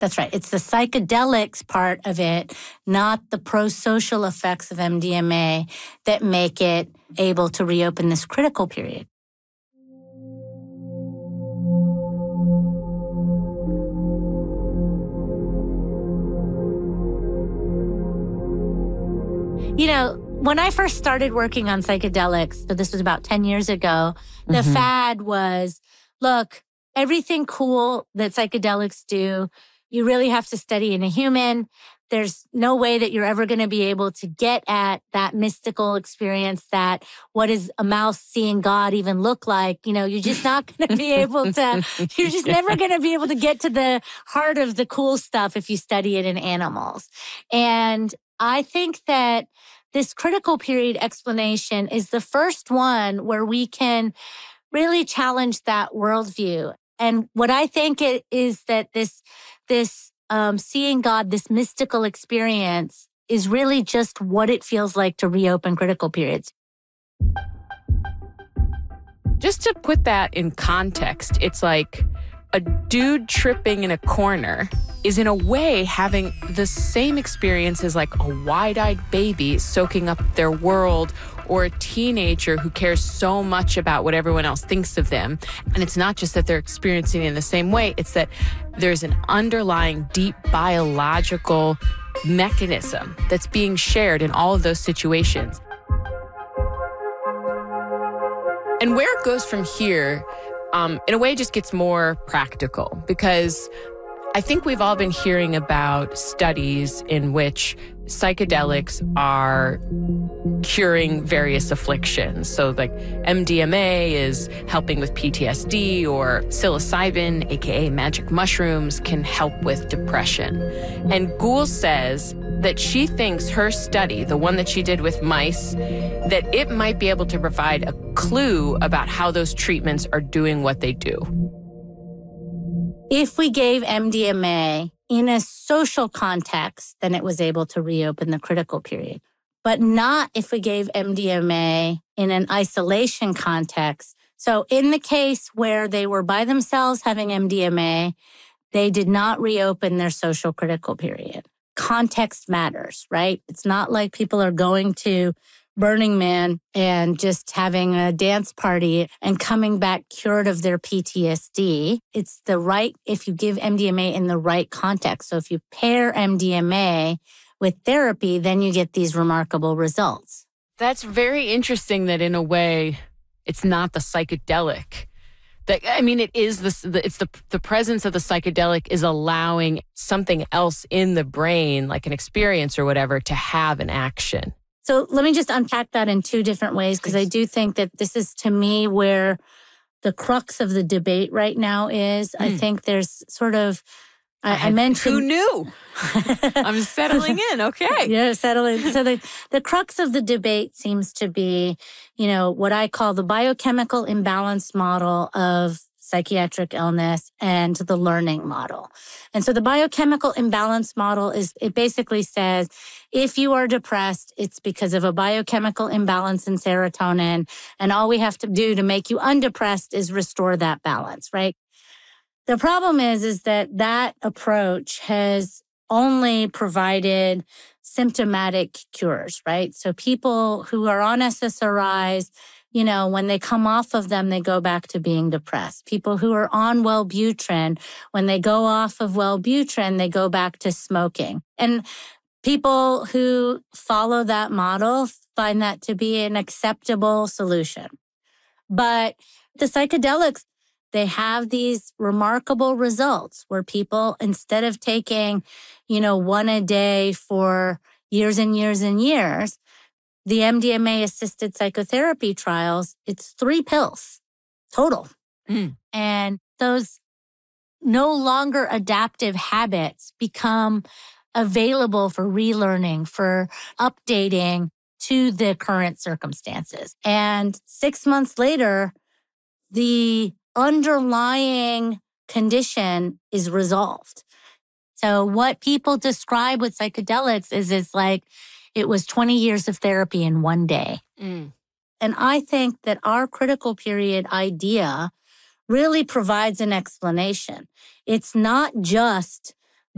That's right. It's the psychedelics part of it, not the pro-social effects of MDMA, that make it able to reopen this critical period. You know, when I first started working on psychedelics, so this was about 10 years ago, the fad was, look, everything cool that psychedelics do, you really have to study in a human. There's no way that you're ever going to be able to get at that mystical experience, that what does a mouse seeing God even look like? You know, you're just not going to be able to, you're just never going to be able to get to the heart of the cool stuff if you study it in animals. And I think that this critical period explanation is the first one where we can really challenge that worldview. And what I think it is that this seeing God, this mystical experience, is really just what it feels like to reopen critical periods. Just to put that in context, it's like a dude tripping in a corner is in a way having the same experience as like a wide-eyed baby soaking up their world, or a teenager who cares so much about what everyone else thinks of them. And it's not just that they're experiencing it in the same way, it's that there's an underlying deep biological mechanism that's being shared in all of those situations. And where it goes from here, in a way, just gets more practical, because I think we've all been hearing about studies in which psychedelics are curing various afflictions. So like MDMA is helping with PTSD, or psilocybin, aka magic mushrooms, can help with depression. And Gul says that she thinks her study, the one that she did with mice, that it might be able to provide a clue about how those treatments are doing what they do. If we gave MDMA in a social context, then it was able to reopen the critical period. But not if we gave MDMA in an isolation context. So in the case where they were by themselves having MDMA, they did not reopen their social critical period. Context matters, right? It's not like people are going to Burning Man and just having a dance party and coming back cured of their PTSD. It's the right, if you give MDMA in the right context. So if you pair MDMA with therapy, then you get these remarkable results. That's very interesting that in a way, it's not the psychedelic. It is the presence of the psychedelic is allowing something else in the brain, like an experience or whatever, to have an action. So let me just unpack that in two different ways, because I do think that this is, to me, where the crux of the debate right now is. I think there's sort of, I mentioned... Who knew? I'm settling in, okay. Yeah, settling. So the crux of the debate seems to be, what I call the biochemical imbalance model of psychiatric illness and the learning model. And so the biochemical imbalance model it basically says, if you are depressed, it's because of a biochemical imbalance in serotonin, and all we have to do to make you undepressed is restore that balance, right? The problem is that approach has only provided symptomatic cures, right? So people who are on SSRIs, when they come off of them, they go back to being depressed. People who are on Wellbutrin, when they go off of Wellbutrin, they go back to smoking. And people who follow that model find that to be an acceptable solution. But the psychedelics, they have these remarkable results where people, instead of taking, one a day for years and years and years, the MDMA-assisted psychotherapy trials, it's 3 pills total. And those no longer adaptive habits become available for relearning, for updating to the current circumstances. And 6 months later, the underlying condition is resolved. So what people describe with psychedelics is it's like it was 20 years of therapy in one day. And I think that our critical period idea really provides an explanation. It's not just